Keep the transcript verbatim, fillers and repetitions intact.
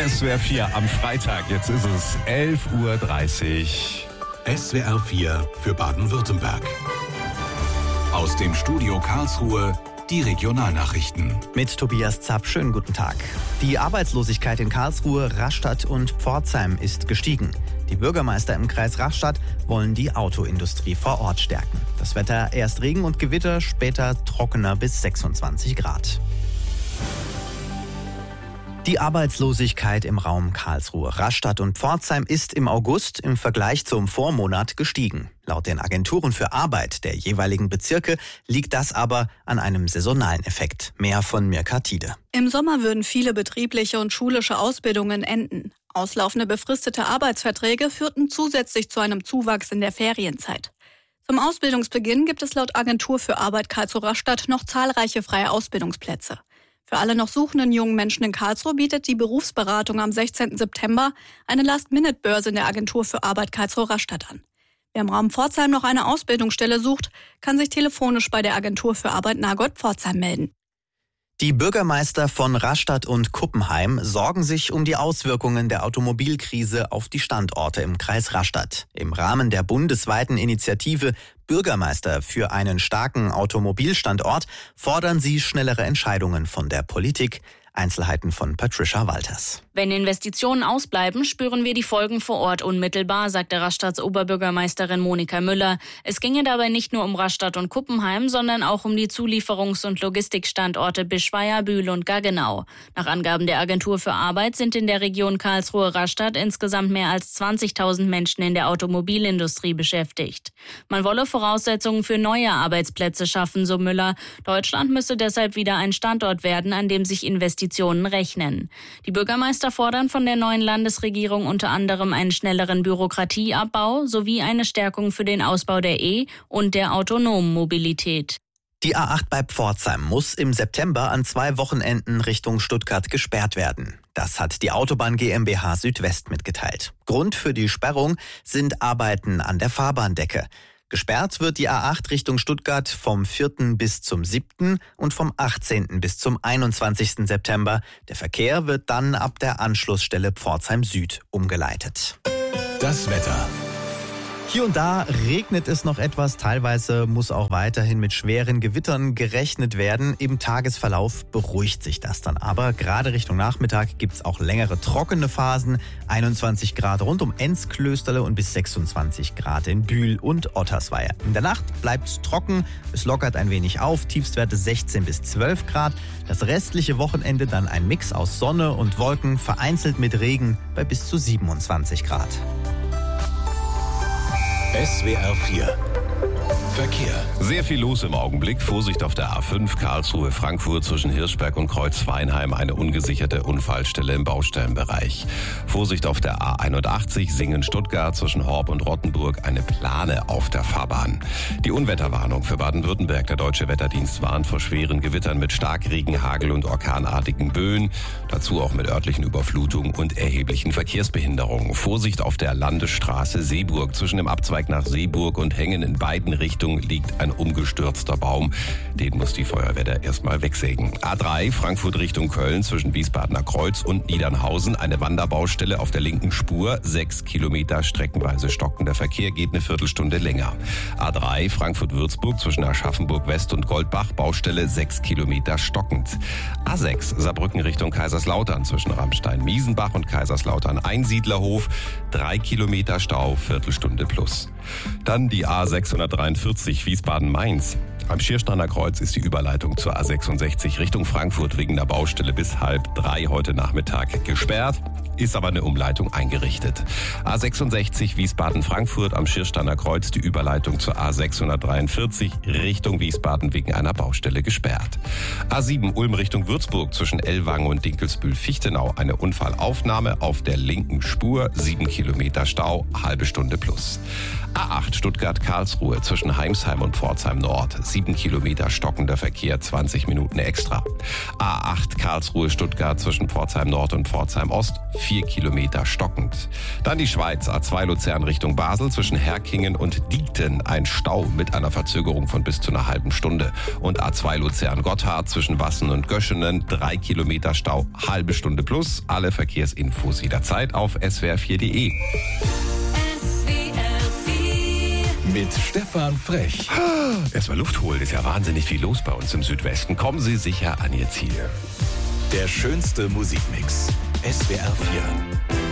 S W R vier am Freitag. Jetzt ist es elf Uhr dreißig. S W R vier für Baden-Württemberg. Aus dem Studio Karlsruhe die Regionalnachrichten. Mit Tobias Zapp, schönen guten Tag. Die Arbeitslosigkeit in Karlsruhe, Rastatt und Pforzheim ist gestiegen. Die Bürgermeister im Kreis Rastatt wollen die Autoindustrie vor Ort stärken. Das Wetter erst Regen und Gewitter, später trockener bis sechsundzwanzig Grad. Die Arbeitslosigkeit im Raum Karlsruhe, Rastatt und Pforzheim ist im August im Vergleich zum Vormonat gestiegen. Laut den Agenturen für Arbeit der jeweiligen Bezirke liegt das aber an einem saisonalen Effekt. Mehr von Mirka Tiede. Im Sommer würden viele betriebliche und schulische Ausbildungen enden. Auslaufende befristete Arbeitsverträge führten zusätzlich zu einem Zuwachs in der Ferienzeit. Zum Ausbildungsbeginn gibt es laut Agentur für Arbeit Karlsruhe-Rastatt noch zahlreiche freie Ausbildungsplätze. Für alle noch suchenden jungen Menschen in Karlsruhe bietet die Berufsberatung am sechzehnten September eine Last-Minute-Börse in der Agentur für Arbeit Karlsruhe-Rastatt an. Wer im Raum Pforzheim noch eine Ausbildungsstelle sucht, kann sich telefonisch bei der Agentur für Arbeit Nagold-Pforzheim melden. Die Bürgermeister von Rastatt und Kuppenheim sorgen sich um die Auswirkungen der Automobilkrise auf die Standorte im Kreis Rastatt. Im Rahmen der bundesweiten Initiative Bürgermeister für einen starken Automobilstandort fordern sie schnellere Entscheidungen von der Politik. Einzelheiten von Patricia Walters. Wenn Investitionen ausbleiben, spüren wir die Folgen vor Ort unmittelbar, sagte Rastatts Oberbürgermeisterin Monika Müller. Es ginge dabei nicht nur um Rastatt und Kuppenheim, sondern auch um die Zulieferungs- und Logistikstandorte Bischweier, Bühl und Gaggenau. Nach Angaben der Agentur für Arbeit sind in der Region Karlsruhe-Rastatt insgesamt mehr als zwanzigtausend Menschen in der Automobilindustrie beschäftigt. Man wolle Voraussetzungen für neue Arbeitsplätze schaffen, so Müller. Deutschland müsse deshalb wieder ein Standort werden, an dem sich Investitionen rechnen. Die Bürgermeister fordern von der neuen Landesregierung unter anderem einen schnelleren Bürokratieabbau sowie eine Stärkung für den Ausbau der E- und der autonomen Mobilität. Die A acht bei Pforzheim muss im September an zwei Wochenenden Richtung Stuttgart gesperrt werden. Das hat die Autobahn GmbH Südwest mitgeteilt. Grund für die Sperrung sind Arbeiten an der Fahrbahndecke. Gesperrt wird die A acht Richtung Stuttgart vom vierten bis zum siebten und vom achtzehnten bis zum einundzwanzigsten September. Der Verkehr wird dann ab der Anschlussstelle Pforzheim Süd umgeleitet. Das Wetter. Hier und da regnet es noch etwas, teilweise muss auch weiterhin mit schweren Gewittern gerechnet werden. Im Tagesverlauf beruhigt sich das dann aber. Gerade Richtung Nachmittag gibt es auch längere trockene Phasen. einundzwanzig Grad rund um Enz-Klösterle und bis sechsundzwanzig Grad in Bühl und Ottersweier. In der Nacht bleibt es trocken, es lockert ein wenig auf, Tiefstwerte sechzehn bis zwölf Grad. Das restliche Wochenende dann ein Mix aus Sonne und Wolken, vereinzelt mit Regen bei bis zu siebenundzwanzig Grad. S W R vier Verkehr. Sehr viel los im Augenblick. Vorsicht auf der A fünf Karlsruhe-Frankfurt zwischen Hirschberg und Kreuzweinheim. Eine ungesicherte Unfallstelle im Baustellenbereich. Vorsicht auf der A einundachtzig Singen-Stuttgart zwischen Horb und Rottenburg. Eine Plane auf der Fahrbahn. Die Unwetterwarnung für Baden-Württemberg. Der Deutsche Wetterdienst warnt vor schweren Gewittern mit Starkregen, Hagel und orkanartigen Böen. Dazu auch mit örtlichen Überflutungen und erheblichen Verkehrsbehinderungen. Vorsicht auf der Landesstraße Seeburg zwischen dem Abzweig nach Seeburg und Hengen in beiden Richtungen liegt ein umgestürzter Baum. Den muss die Feuerwehr da erstmal wegsägen. A drei Frankfurt Richtung Köln zwischen Wiesbadener Kreuz und Niedernhausen. Eine Wanderbaustelle auf der linken Spur. Sechs Kilometer streckenweise stockender Verkehr, geht eine Viertelstunde länger. A drei Frankfurt-Würzburg zwischen Aschaffenburg West und Goldbach. Baustelle sechs Kilometer stockend. A sechs Saarbrücken Richtung Kaiserslautern zwischen Ramstein-Miesenbach und Kaiserslautern Einsiedlerhof. Drei Kilometer Stau, Viertelstunde plus. Dann die A sechshundertdreiundvierzig Wiesbaden-Mainz. Am Schiersteiner Kreuz ist die Überleitung zur A sechsundsechzig Richtung Frankfurt wegen der Baustelle bis halb drei heute Nachmittag gesperrt. Ist aber eine Umleitung eingerichtet. A sechsundsechzig Wiesbaden-Frankfurt am Schiersteiner Kreuz die Überleitung zur A sechshundertdreiundvierzig Richtung Wiesbaden wegen einer Baustelle gesperrt. A sieben Ulm Richtung Würzburg zwischen Ellwangen und Dinkelsbühl-Fichtenau eine Unfallaufnahme auf der linken Spur. Sieben Kilometer Stau, halbe Stunde plus. A acht Stuttgart-Karlsruhe zwischen Heimsheim und Pforzheim Nord. Sieben Kilometer stockender Verkehr, zwanzig Minuten extra. A acht Karlsruhe-Stuttgart zwischen Pforzheim Nord und Pforzheim Ost. vier Kilometer stockend. Dann die Schweiz, A zwei Luzern Richtung Basel zwischen Herkingen und Diekten. Ein Stau mit einer Verzögerung von bis zu einer halben Stunde. Und A zwei Luzern Gotthard zwischen Wassen und Göschenen. Drei Kilometer Stau, halbe Stunde plus. Alle Verkehrsinfos jederzeit auf s w r vier punkt d e. Mit Stefan Frech. Erstmal Luft holen, ist ja wahnsinnig viel los bei uns im Südwesten. Kommen Sie sicher an Ihr Ziel. Der schönste Musikmix. S W R vier.